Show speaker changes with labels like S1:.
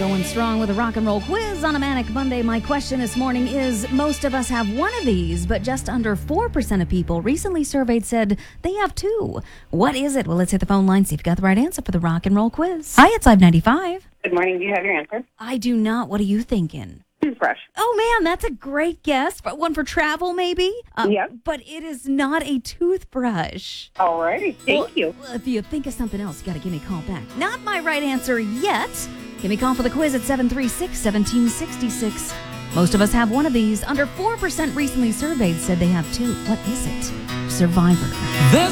S1: going strong with a rock and roll quiz on a Manic Monday. My question this morning is, most of us have one of these, but just under 4% of people recently surveyed said they have two. What is it? Well, let's hit the phone line, see if you got the right answer for the rock and roll quiz. Hi, it's Live 95.
S2: Good morning. Do you have your answer?
S1: I do not. What are you thinking?
S2: Toothbrush.
S1: Oh, man, that's a great guess. One for travel, maybe?
S2: Yep.
S1: But it is not a toothbrush.
S2: All righty. Thank you.
S1: Well, if you think of something else, you got to give me a call back. Not my right answer yet. Give me a call for the quiz at 736-1766. Most of us have one of these. Under 4% recently surveyed said they have two. What is it? Survivor.